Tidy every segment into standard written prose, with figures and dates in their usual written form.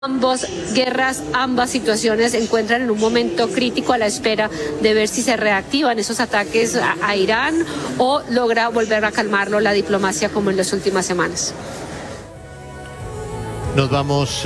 Ambas guerras, ambas situaciones se encuentran en un momento crítico a la espera de ver si se reactivan esos ataques a Irán o logra volver a calmarlo la diplomacia como en las últimas semanas. Nos vamos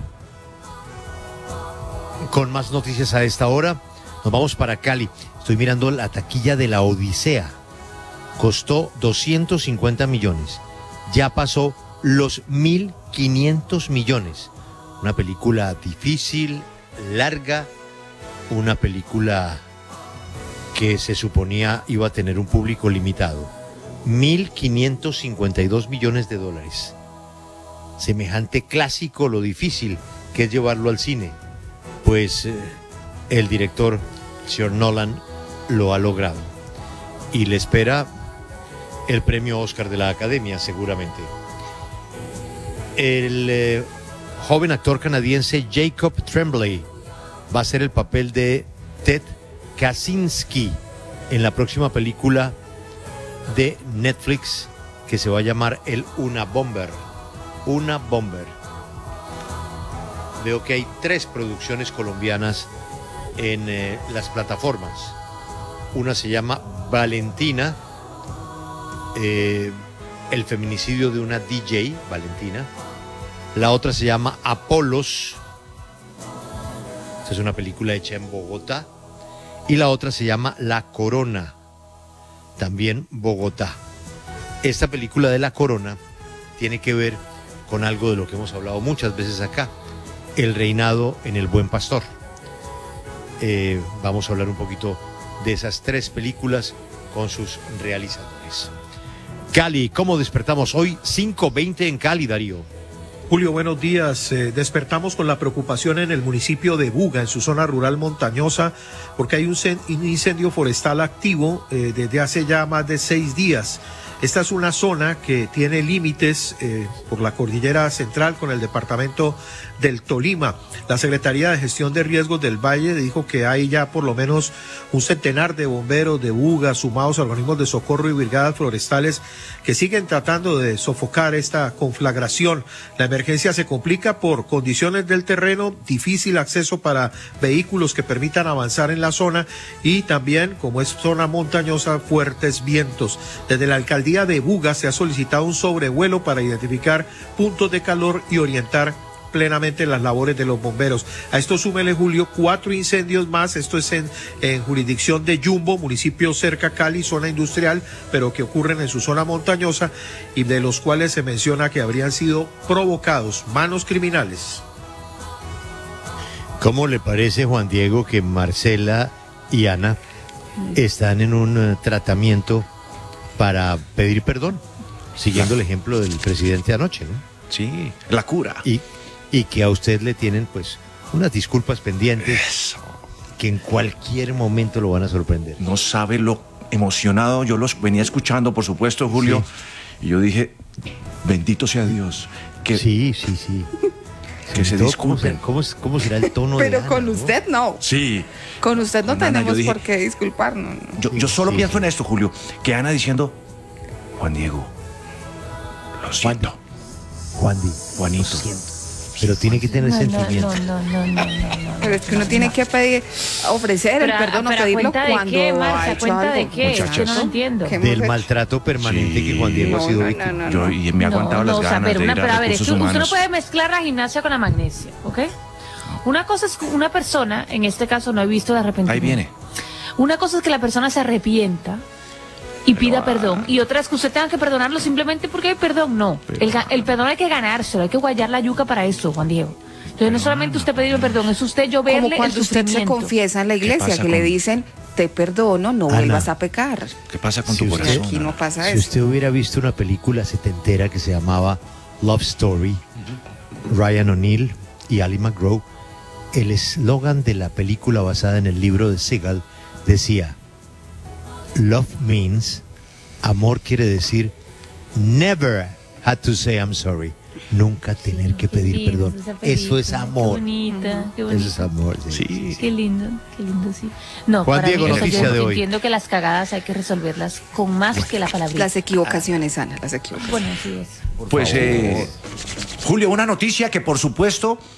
con más noticias a esta hora. Nos vamos para Cali. Estoy mirando la taquilla de La Odisea. Costó 250 millones. Ya pasó los 1.500 millones. Una película difícil, larga, una película que se suponía iba a tener un público limitado. 1.552 millones de dólares. Semejante clásico, lo difícil que es llevarlo al cine. Pues el director, señor Nolan, lo ha logrado. Y le espera el premio Oscar de la Academia, seguramente. El joven actor canadiense Jacob Tremblay va a hacer el papel de Ted Kaczynski en la próxima película de Netflix que se va a llamar El Unabomber. Unabomber. Veo que hay 3 producciones colombianas en las plataformas. Una se llama Valentina, el feminicidio de una DJ, Valentina. La otra se llama Apolos. Esta es una película hecha en Bogotá. Y la otra se llama La Corona, también Bogotá. Esta película de La Corona tiene que ver con algo de lo que hemos hablado muchas veces acá, el reinado en El Buen Pastor. Vamos a hablar un poquito de esas 3 películas con sus realizadores. Cali, ¿cómo despertamos hoy? 5:20 en Cali, Darío. Julio, buenos días. Despertamos con la preocupación en el municipio de Buga, en su zona rural montañosa, porque hay un incendio forestal activo desde hace ya más de 6 días. Esta es una zona que tiene límites por la cordillera central con el departamento del Tolima. La Secretaría de Gestión de Riesgos del Valle dijo que hay ya por lo menos un centenar de bomberos de Buga, sumados a organismos de socorro y brigadas forestales que siguen tratando de sofocar esta conflagración. La emergencia se complica por condiciones del terreno, difícil acceso para vehículos que permitan avanzar en la zona y también, como es zona montañosa, fuertes vientos. Desde la alcaldía de Buga se ha solicitado un sobrevuelo para identificar puntos de calor y orientar plenamente las labores de los bomberos. A esto súmele, Julio, 4 incendios más. Esto es en jurisdicción de Yumbo, municipio cerca a Cali, zona industrial, pero que ocurren en su zona montañosa y de los cuales se menciona que habrían sido provocados manos criminales. ¿Cómo le parece, Juan Diego, que Marcela y Ana están en un tratamiento para pedir perdón, siguiendo el ejemplo del presidente anoche, ¿no? Sí, la cura. Y que a usted le tienen, pues, unas disculpas pendientes. Eso. Que en cualquier momento lo van a sorprender. No sabe lo emocionado. Yo los venía escuchando, por supuesto, Julio. Sí. Y yo dije, bendito sea Dios. Que, sí. Que se disculpen. ¿Cómo será el tono Pero de Ana, con usted no. Sí. Con usted no tenemos dije, por qué disculparnos. Yo solo pienso en esto, Julio. Que Ana diciendo, Juan Diego, lo siento. Juanito. Lo siento. Pero tiene que tener sentimiento. No. Pero es que uno tiene que pedir, ofrecer el perdón o pedirlo cuando qué, ha ¿a hecho cuenta algo. de qué? Yo no lo entiendo. Del maltrato permanente que Juan Diego ha sido víctima. Yo y me ha aguantado las ganas de ir a recursos humanos. Usted no puede mezclar la gimnasia con la magnesia, ¿ok? Una cosa es una persona, en este caso no he visto de arrepentimiento. Ahí viene. Una cosa es que la persona se arrepienta y pida perdón, y otra es que usted tenga que perdonarlo simplemente porque hay perdón. No, el perdón hay que ganárselo, hay que guayar la yuca para eso, Juan Diego. Entonces no solamente usted pedirle perdón, es usted verle como cuando el usted se sufrimiento. confiesa en la iglesia, que le dicen, te perdono, no Ana, vuelvas a pecar. ¿Qué pasa con Si tu usted- corazón? Aquí no pasa Si eso. usted hubiera visto una película setentera que se llamaba Love Story, Ryan O'Neal y Ali McGraw, el eslogan de la película basada en el libro de Segal decía, Love means, amor quiere decir, never had to say I'm sorry. Nunca tener que pedir Qué lindo perdón. esa película, Eso es amor. Qué bonita, qué Eso bonita. es amor. Sí. Qué lindo, sí. No, Juan para Diego, mí, o sea, noticia yo de hoy. entiendo que las cagadas hay que resolverlas con más que la palabra. Las equivocaciones, Ana, las equivocaciones. Bueno, sí es. Pues, Julio, una noticia que por supuesto